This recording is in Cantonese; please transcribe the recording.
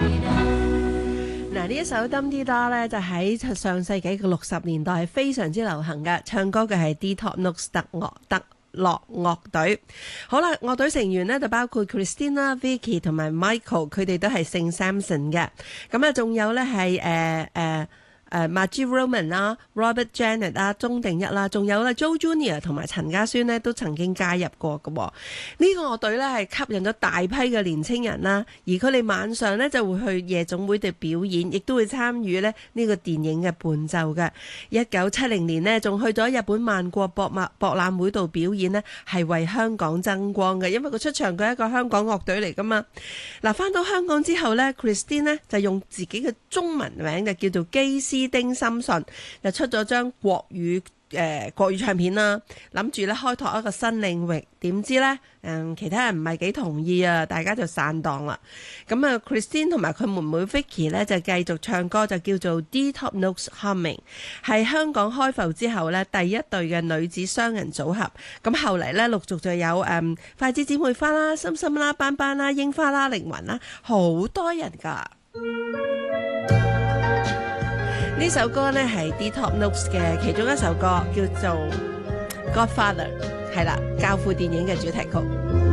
嗱，呢一首《Dum Dee Da》咧，就喺上世紀嘅60年代係非常之流行嘅，唱歌嘅係 D Top Notes 德樂樂隊。好啦，樂隊成員咧就包括 Christina、Vicky 同埋 Michael， 佢哋都係姓 Samson 嘅。咁啊，仲有咧係Margie Roman 啦、Robert Janet 啦、鐘定一啦，仲有咧 Joe Junior 同埋陳家孫呢都曾經加入過嘅。呢個樂隊咧係吸引咗大批嘅年青人啦，而佢哋晚上咧就會去夜總會度表演，亦都會參與咧呢個電影嘅伴奏嘅。1970年呢，仲去咗日本萬國博覽會度表演呢，係為香港爭光嘅，因為佢出場佢係一個香港樂隊嚟噶嘛。嗱，翻到香港之後咧 Christine 呢就用自己嘅中文名就叫做基斯丁心信，就出咗張國語唱片啦，諗住咧開拓一個新領域，點知咧其他人唔係幾同意啊，大家就散檔啦。咁啊 Christine 同埋佢妹妹 Vicky 咧就繼續唱歌，就叫做 D Top Notes Humming， 係香港開埠之後咧第一對嘅女子雙人組合。咁後嚟咧陸續就有筷子姊妹花啦、心心啦、班班啦、櫻花啦、凌雲啦，好多人㗎。呢首歌呢係 D Top Notes 嘅其中一首歌，叫做 Godfather， 係啦，教父電影嘅主題曲。